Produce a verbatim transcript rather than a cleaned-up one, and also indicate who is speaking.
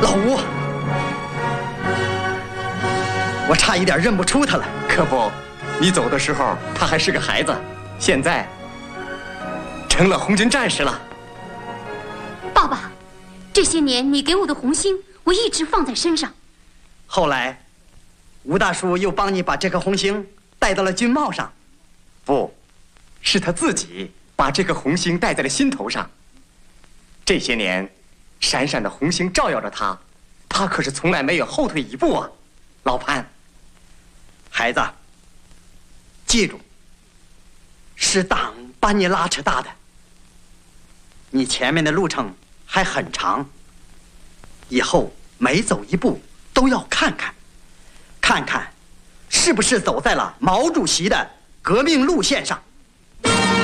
Speaker 1: 老吴，我差一点认不出他了。
Speaker 2: 可不，你走的时候他还是个孩子，现在成了红军战士了。
Speaker 3: 爸爸，这些年你给我的红星，我一直放在身上。
Speaker 1: 后来，吴大叔又帮你把这颗红星戴到了军帽上。
Speaker 2: 不，是他自己把这颗红星戴在了心头上。这些年，闪闪的红星照耀着他，他可是从来没有后退一步啊。老潘，
Speaker 1: 孩子，记住，是党把你拉扯大的，你前面的路程还很长，以后每走一步都要看看，看看是不是走在了毛主席的革命路线上。